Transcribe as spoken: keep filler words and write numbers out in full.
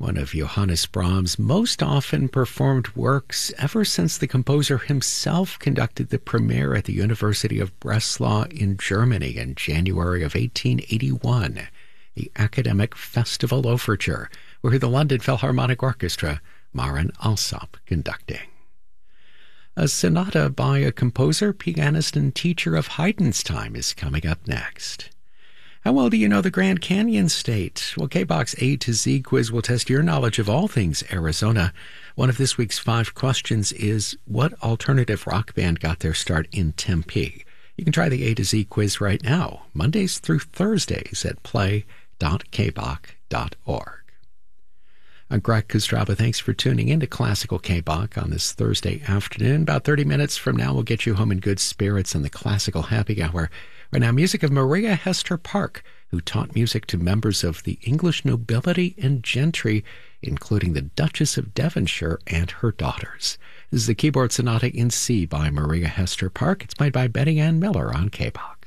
one of Johannes Brahms' most often performed works ever since the composer himself conducted the premiere at the University of Breslau in Germany in January of eighteen eighty-one, the Academic Festival Overture, where the London Philharmonic Orchestra, Maren Alsop, conducting. A sonata by a composer, pianist, and teacher of Haydn's time is coming up next. How well do you know the Grand Canyon State? Well, K-BOX A to Z quiz will test your knowledge of all things Arizona. One of this week's five questions is, what alternative rock band got their start in Tempe? You can try the A to Z quiz right now, Mondays through Thursdays at play dot k box dot org. I'm Greg Kostraba. Thanks for tuning in to Classical K-BOX on this Thursday afternoon. About thirty minutes from now, we'll get you home in good spirits in the Classical Happy Hour. Right now, music of Maria Hester Park, who taught music to members of the English nobility and gentry, including the Duchess of Devonshire and her daughters. This is the Keyboard Sonata in C by Maria Hester Park. It's played by Betty Ann Miller on K-BOX.